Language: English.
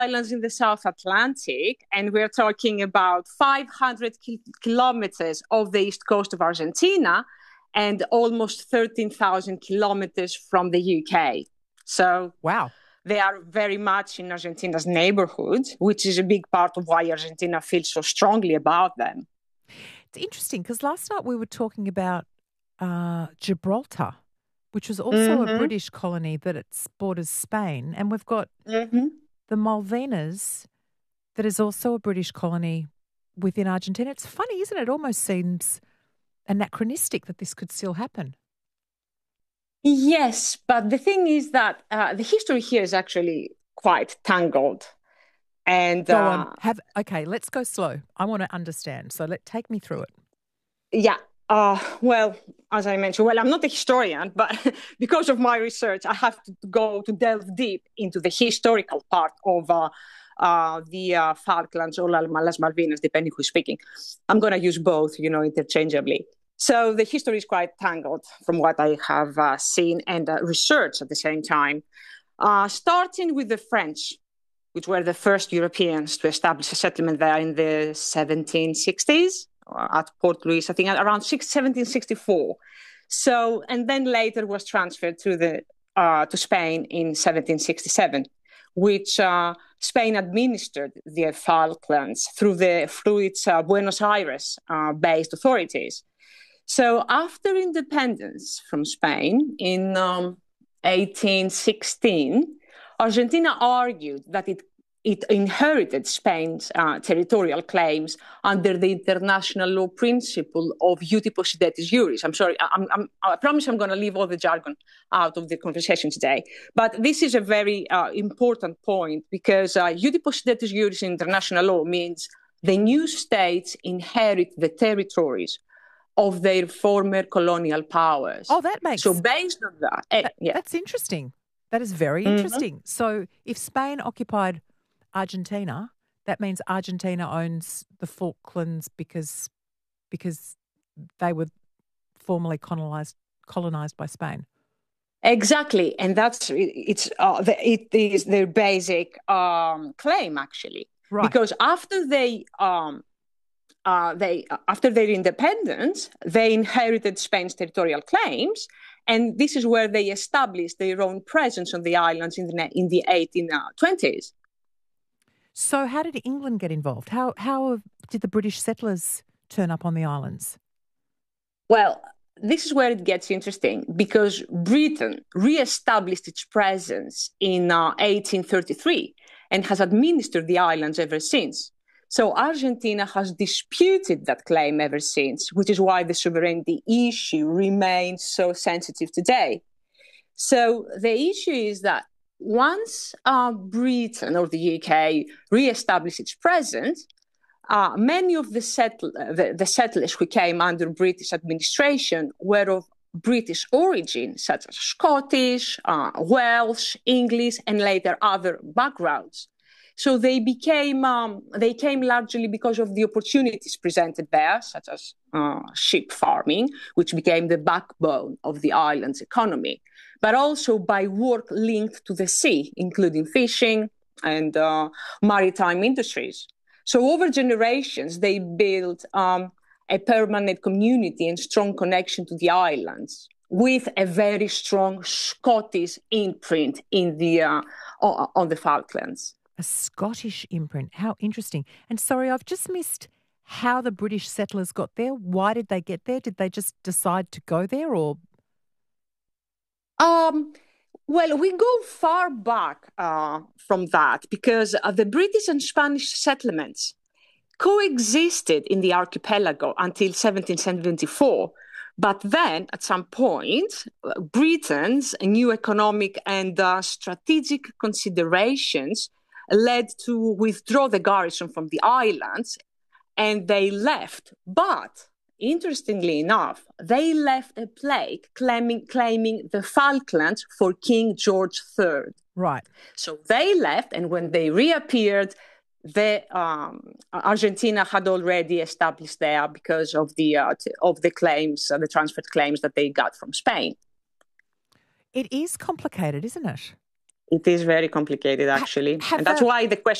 islands in the South Atlantic, and we're talking about 500 kilometers of the east coast of Argentina and almost 13,000 kilometers from the UK. So wow. They are very much in Argentina's neighborhood, which is a big part of why Argentina feels so strongly about them. It's interesting because last night we were talking about Gibraltar, which was also a British colony that it borders Spain. And we've got the Malvinas that is also a British colony within Argentina. It's funny, isn't it? It almost seems anachronistic that this could still happen. Yes, but the thing is that the history here is actually quite tangled. And go on. Okay, let's go slow. I want to understand. So take me through it. Yeah. Well, as I mentioned, I'm not a historian, but because of my research, I have to delve deep into the historical part of the Falklands or Las Malvinas, depending who's speaking. I'm going to use both, interchangeably. So the history is quite tangled from what I have seen and researched at the same time. Starting with the French, which were the first Europeans to establish a settlement there in the 1760s at Port Louis, I think around 1764. So, and then later was transferred to Spain in 1767, which Spain administered the Falklands through its Buenos Aires-based authorities. So after independence from Spain in 1816, Argentina argued that it inherited Spain's territorial claims under the international law principle of iuti possidetis juris. I'm sorry, I promise I'm going to leave all the jargon out of the conversation today. But this is a very important point because iuti possidetis juris in international law means the new states inherit the territories of their former colonial powers. Oh, that makes sense. So based on that... That's interesting. That is very interesting. So if Spain occupied Argentina, that means Argentina owns the Falklands because they were formerly colonized by Spain. Exactly, and it is their basic claim, actually. Right. Because after after their independence, they inherited Spain's territorial claims, and this is where they established their own presence on the islands in the 1820s. So how did England get involved? How did the British settlers turn up on the islands? Well, this is where it gets interesting because Britain re-established its presence in 1833 and has administered the islands ever since. So Argentina has disputed that claim ever since, which is why the sovereignty issue remains so sensitive today. So the issue is that once Britain or the UK re-established its presence, many of the settlers who came under British administration were of British origin, such as Scottish, Welsh, English, and later other backgrounds. So they came largely because of the opportunities presented there, such as sheep farming, which became the backbone of the island's economy, but also by work linked to the sea, including fishing and maritime industries. So over generations, they built a permanent community and strong connection to the islands with a very strong Scottish imprint on the Falklands. A Scottish imprint. How interesting. And sorry, I've just missed how the British settlers got there. Why did they get there? Did they just decide to go there or? Well, we go far back from that because the British and Spanish settlements coexisted in the archipelago until 1774. But then, at some point, Britain's new economic and strategic considerations led to withdraw the garrison from the islands, and they left. But interestingly enough, they left a plaque claiming the Falklands for King George III. Right. So they left, and when they reappeared, Argentina had already established there because of the claims, the transferred claims that they got from Spain. It is complicated, isn't it? It is very complicated, actually. And that's why the question